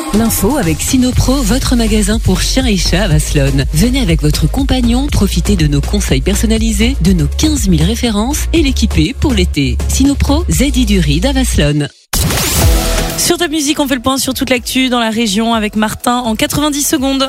L'info avec Sinopro, votre magasin pour chiens et chats à Vasselonne. Venez avec votre compagnon, profitez de nos conseils personnalisés, de nos 15 000 références et l'équiper pour l'été. Sinopro, Zedi du Ride à Vasselonne. Sur Top Music, on fait le point sur toute l'actu dans la région avec Martin en 90 secondes.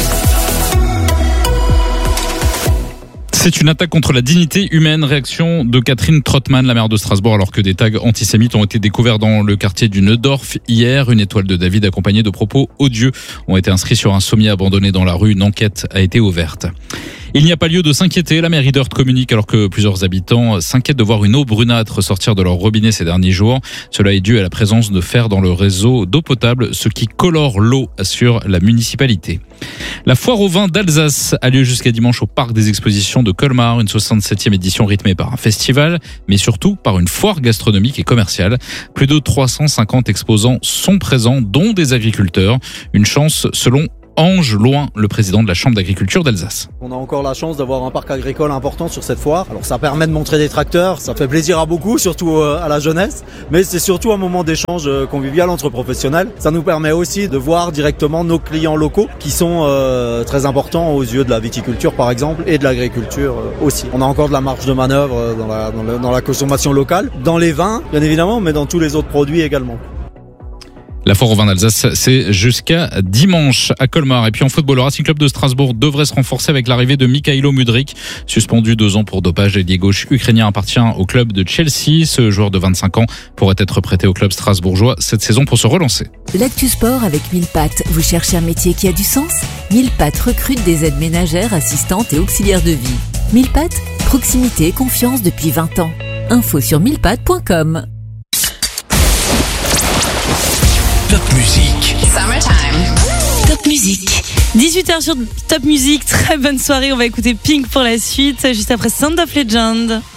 C'est une attaque contre la dignité humaine. Réaction de Catherine Trottmann, la maire de Strasbourg, alors que des tags antisémites ont été découverts dans le quartier du Neudorf hier. Une étoile de David accompagnée de propos odieux ont été inscrits sur un sommier abandonné dans la rue. Une enquête a été ouverte. Il n'y a pas lieu de s'inquiéter. La mairie d'Eurt communique alors que plusieurs habitants s'inquiètent de voir une eau brunâtre sortir de leur robinet ces derniers jours. Cela est dû à la présence de fer dans le réseau d'eau potable, ce qui colore l'eau, assure la municipalité. La foire au vin d'Alsace a lieu jusqu'à dimanche au parc des expositions de Colmar, une 67e édition rythmée par un festival, mais surtout par une foire gastronomique et commerciale. Plus de 350 exposants sont présents, dont des agriculteurs. Une chance selon Ange Loin, le président de la Chambre d'agriculture d'Alsace. On a encore la chance d'avoir un parc agricole important sur cette foire. Alors ça permet de montrer des tracteurs, ça fait plaisir à beaucoup, surtout à la jeunesse, mais c'est surtout un moment d'échange convivial entre professionnels. Ça nous permet aussi de voir directement nos clients locaux qui sont très importants aux yeux de la viticulture par exemple et de l'agriculture aussi. On a encore de la marge de manœuvre dans la consommation locale, dans les vins bien évidemment, mais dans tous les autres produits également. La foire au vin d'Alsace, c'est jusqu'à dimanche à Colmar. Et puis en football, le Racing Club de Strasbourg devrait se renforcer avec l'arrivée de Mikhailo Mudryk, suspendu 2 ans pour dopage. L'ailier gauche ukrainien appartient au club de Chelsea. Ce joueur de 25 ans pourrait être prêté au club strasbourgeois cette saison pour se relancer. L'actu sport avec Mille Pattes. Vous cherchez un métier qui a du sens ? Mille Pattes recrute des aides ménagères, assistantes et auxiliaires de vie. Mille Pattes, proximité et confiance depuis 20 ans. Info sur millepattes.com. Top Music. Summertime. Top Music. 18h sur Top Music, très bonne soirée, on va écouter Pink pour la suite, juste après Sound of Legend.